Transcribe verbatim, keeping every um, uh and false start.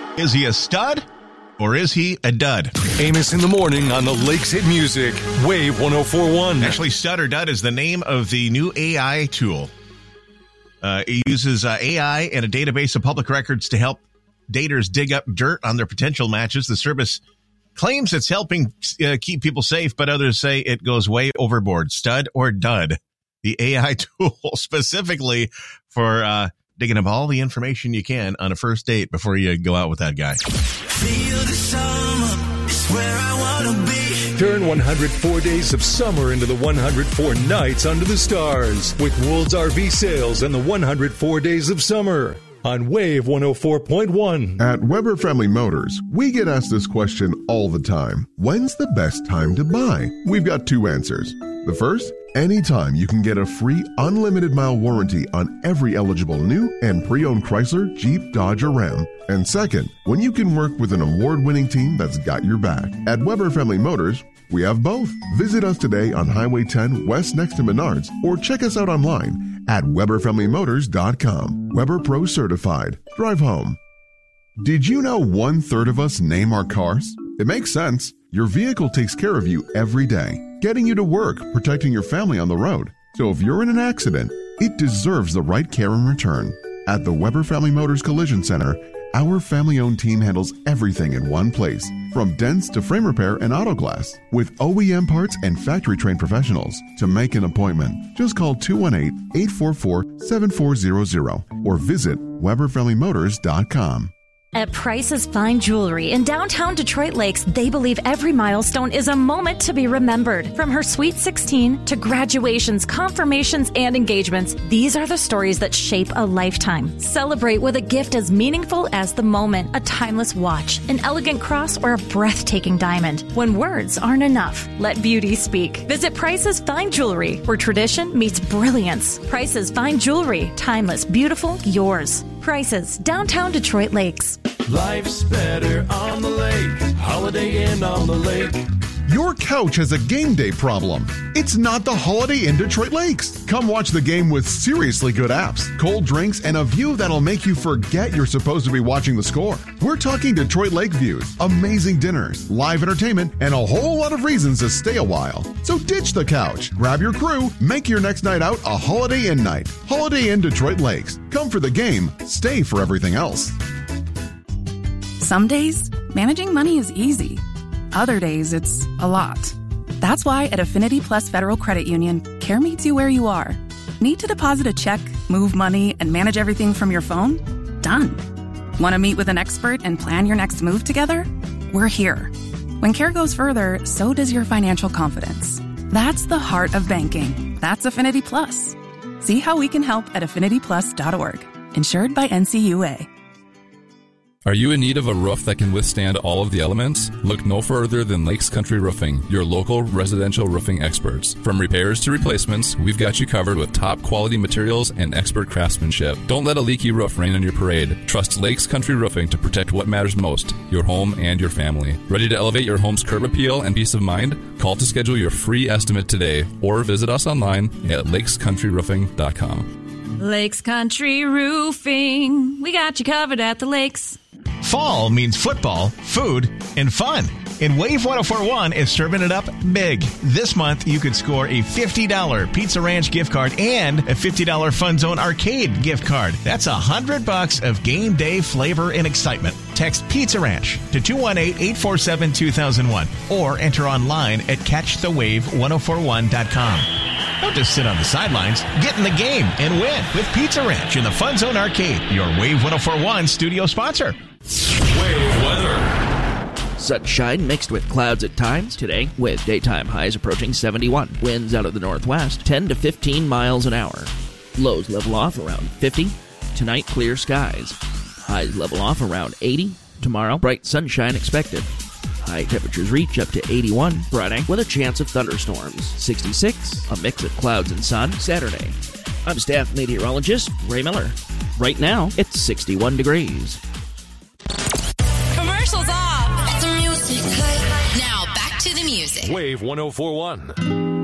Is he a stud or is he a dud? Amos in the morning on the Lakes Hit Music. Wave one oh four point one. Actually, Stud or Dud is the name of the new A I tool. Uh, it uses uh, A I and a database of public records to help daters dig up dirt on their potential matches. The service claims it's helping uh, keep people safe, but others say it goes way overboard. Stud or Dud, the A I tool specifically for uh, digging up all the information you can on a first date before you go out with that guy. Feel the summer, it's where I want to be. Turn one hundred four days of summer into the one hundred four nights under the stars with Wool's R V sales and the one hundred four days of summer on Wave one oh four point one. At Weber Family Motors, we get asked this question all the time. When's the best time to buy? We've got two answers. The first, anytime you can get a free unlimited mile warranty on every eligible new and pre-owned Chrysler, Jeep, Dodge, or Ram. And second, when you can work with an award-winning team that's got your back. At Weber Family Motors, we have both. Visit us today on Highway ten West next to Menards or check us out online at Weber Family Motors dot com. Weber Pro Certified. Drive home. Did you know one third of us name our cars? It makes sense. Your vehicle takes care of you every day, getting you to work, protecting your family on the road. So if you're in an accident, it deserves the right care in return. At the Weber Family Motors Collision Center, our family-owned team handles everything in one place, from dents to frame repair and auto glass. With O E M parts and factory-trained professionals. To make an appointment, just call two one eight, eight four four, seven four zero zero or visit Weber Family Motors dot com. At Price's Fine Jewelry in downtown Detroit Lakes, they believe every milestone is a moment to be remembered. From her Sweet sixteen to graduations, confirmations, and engagements, these are the stories that shape a lifetime. Celebrate with a gift as meaningful as the moment, a timeless watch, an elegant cross, or a breathtaking diamond. When words aren't enough, let beauty speak. Visit Price's Fine Jewelry, where tradition meets brilliance. Price's Fine Jewelry, timeless, beautiful, yours. Prices, downtown Detroit Lakes. Life's better on the lake. Holiday Inn on the lake. Your couch has a game day problem. It's not the Holiday Inn Detroit Lakes. Come watch the game with seriously good apps, cold drinks, and a view that'll make you forget you're supposed to be watching the score. We're talking Detroit Lake views, amazing dinners, live entertainment, and a whole lot of reasons to stay a while. So ditch the couch, grab your crew, make your next night out a Holiday Inn night. Holiday Inn Detroit Lakes. Come for the game, stay for everything else. Some days, managing money is easy. Other days, it's a lot. That's why at Affinity Plus Federal Credit Union, care meets you where you are. Need to deposit a check, move money, and manage everything from your phone? Done. Want to meet with an expert and plan your next move together? We're here. When care goes further, so does your financial confidence. That's the heart of banking. That's Affinity Plus. See how we can help at affinity plus dot org. Insured by N C U A. Are you in need of a roof that can withstand all of the elements? Look no further than Lakes Country Roofing, your local residential roofing experts. From repairs to replacements, we've got you covered with top quality materials and expert craftsmanship. Don't let a leaky roof rain on your parade. Trust Lakes Country Roofing to protect what matters most, your home and your family. Ready to elevate your home's curb appeal and peace of mind? Call to schedule your free estimate today or visit us online at lakes country roofing dot com. Lakes Country Roofing. We got you covered at the lakes. Fall means football, food, and fun. And Wave one oh four point one is serving it up big. This month, you could score a fifty dollars Pizza Ranch gift card and a fifty dollars Fun Zone Arcade gift card. That's one hundred bucks of game day flavor and excitement. Text Pizza Ranch to two one eight, eight four seven, two thousand one or enter online at catch the wave one oh four one dot com. Don't just sit on the sidelines. Get in the game and win with Pizza Ranch in the Fun Zone Arcade, your Wave one oh four point one studio sponsor. Wave weather. Sunshine mixed with clouds at times today, with daytime highs approaching seventy-one. Winds out of the northwest, ten to fifteen miles an hour. Lows level off around fifty. Tonight, clear skies. Highs level off around eighty. Tomorrow, bright sunshine expected. High temperatures reach up to eighty-one Friday with a chance of thunderstorms. sixty-six, a mix of clouds and sun Saturday. I'm staff meteorologist Ray Miller. Right now, it's sixty-one degrees. Commercials off. The music. Now back to the music. Wave one oh four point one.